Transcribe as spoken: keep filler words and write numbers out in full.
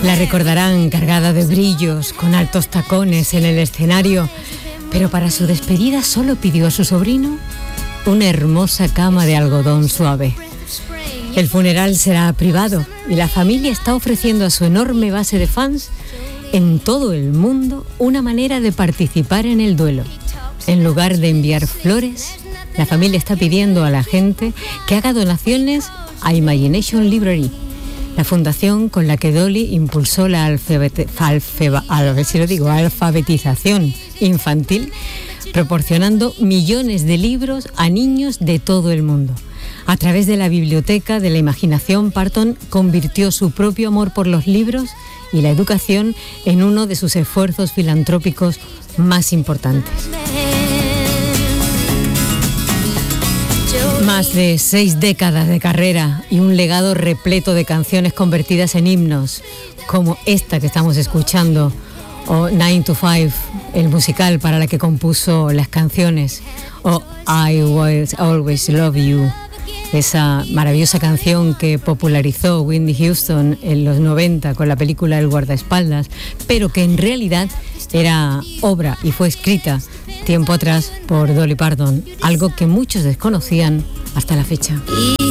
La recordarán cargada de brillos, con altos tacones en el escenario, pero para su despedida solo pidió a su sobrino una hermosa cama de algodón suave. El funeral será privado y la familia está ofreciendo a su enorme base de fans en todo el mundo una manera de participar en el duelo. En lugar de enviar flores, la familia está pidiendo a la gente que haga donaciones a Imagination Library, la fundación con la que Dolly impulsó la alfabete, alfeba, a ver si lo digo, alfabetización infantil, proporcionando millones de libros a niños de todo el mundo. A través de la biblioteca de la imaginación, Parton convirtió su propio amor por los libros y la educación en uno de sus esfuerzos filantrópicos más importantes. Más de seis décadas de carrera y un legado repleto de canciones convertidas en himnos, como esta que estamos escuchando, o nine to five, el musical para la que compuso las canciones, o I Will Always Love You, esa maravillosa canción que popularizó Whitney Houston en los noventa con la película El guardaespaldas, pero que en realidad era obra y fue escrita tiempo atrás por Dolly Parton, algo que muchos desconocían hasta la fecha.